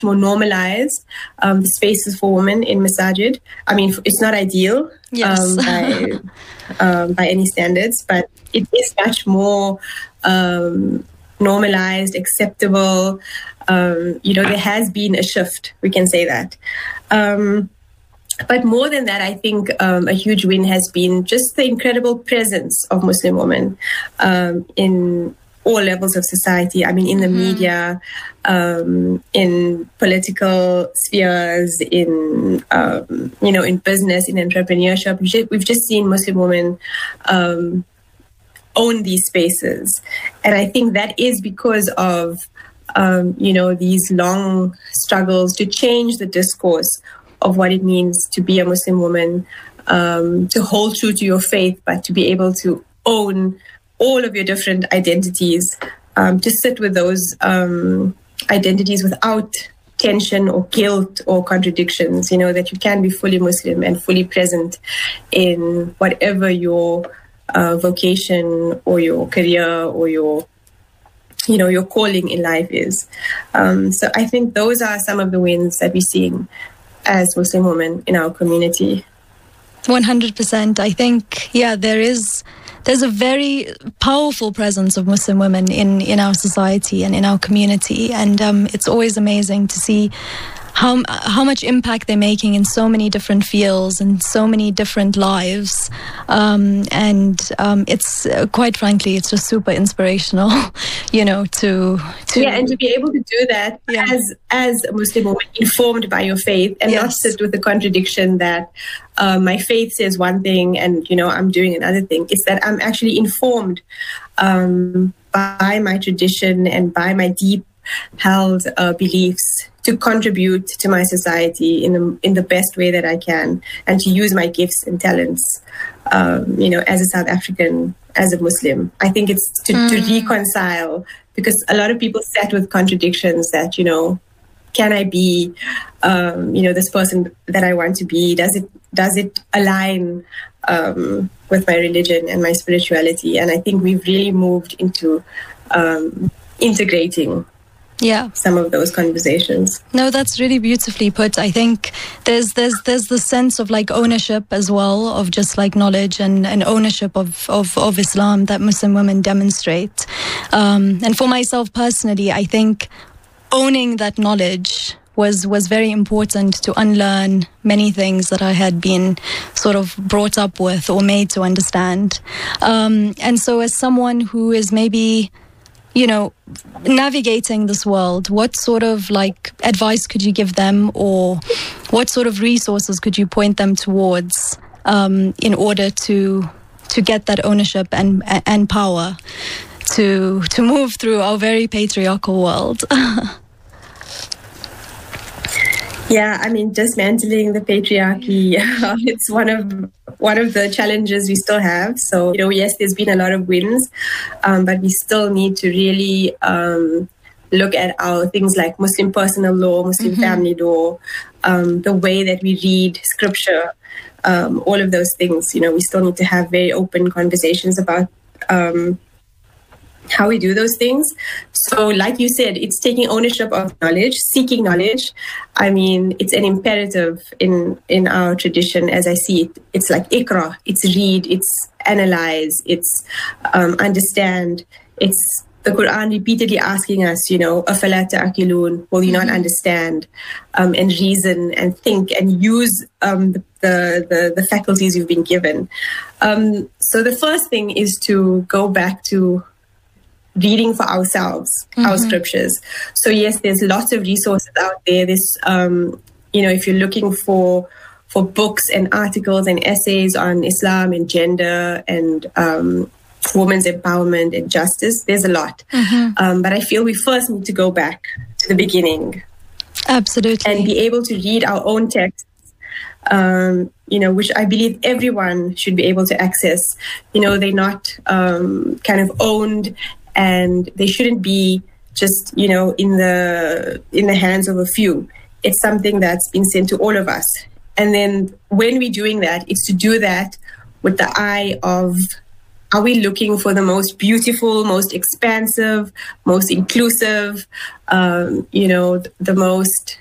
more normalized the spaces for women in masajid. I mean, it's not ideal Yes. by any standards, but it is much more normalized, acceptable. There has been a shift, we can say that. But more than that, I think a huge win has been just the incredible presence of Muslim women in all levels of society. I mean, in the media, in political spheres, in business, in entrepreneurship. We've just seen Muslim women own these spaces. And I think that is because of, these long struggles to change the discourse of what it means to be a Muslim woman, to hold true to your faith, but to be able to own all of your different identities, to sit with those identities without tension or guilt or contradictions, that you can be fully Muslim and fully present in whatever your vocation or your career or your calling in life is. So I think those are some of the wins that we're seeing as Muslim women in our community. 100%. I think, there's a very powerful presence of Muslim women in our society and in our community, and it's always amazing to see how much impact they're making in so many different fields and so many different lives, and it's quite frankly, it's just super inspirational, to and to be able to do that as a Muslim woman, informed by your faith, and not sit with the contradiction that my faith says one thing and I'm doing another thing. It's that I'm actually informed by my tradition and by my deep held beliefs to contribute to my society in the best way that I can, and to use my gifts and talents, as a South African, as a Muslim. I think it's to reconcile, because a lot of people sat with contradictions that, can I be, this person that I want to be? Does it align with my religion and my spirituality? And I think we've really moved into integrating some of those conversations. No, that's really beautifully put. I think there's the sense of like ownership as well, of just like knowledge and ownership of Islam that Muslim women demonstrate. And for myself personally, I think owning that knowledge was very important to unlearn many things that I had been sort of brought up with or made to understand. And so as someone who is maybe navigating this world, what sort of like advice could you give them, or what sort of resources could you point them towards in order to get that ownership and power to move through our very patriarchal world? Yeah, I mean, dismantling the patriarchy, it's one of the challenges we still have. So, yes, there's been a lot of wins, but we still need to really look at our things like Muslim personal law, Muslim family law, the way that we read scripture, all of those things. We still need to have very open conversations about how we do those things. So like you said, it's taking ownership of knowledge, seeking knowledge. I mean, it's an imperative in our tradition as I see it. It's like ikra, it's read, it's analyze, it's understand. It's the Quran repeatedly asking us, afala ta'qilun, will you not understand and reason and think and use the faculties you've been given. So the first thing is to go back to reading for ourselves, our scriptures. So yes, there's lots of resources out there. There's, if you're looking for books and articles and essays on Islam and gender and women's empowerment and justice, there's a lot. But I feel we first need to go back to the beginning. Absolutely. And be able to read our own texts, which I believe everyone should be able to access. They're not kind of owned, and they shouldn't be just, in the hands of a few. It's something that's been sent to all of us. And then when we're doing that, it's to do that with the eye of Are we looking for the most beautiful, most expansive, most inclusive, the most